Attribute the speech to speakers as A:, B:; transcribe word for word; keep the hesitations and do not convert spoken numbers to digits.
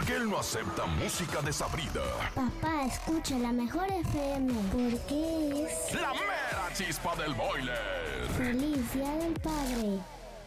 A: que él no acepta música desabrida.
B: Papá, escucha la mejor F M, porque es
A: La mera chispa del boiler.
B: Feliz Día del Padre.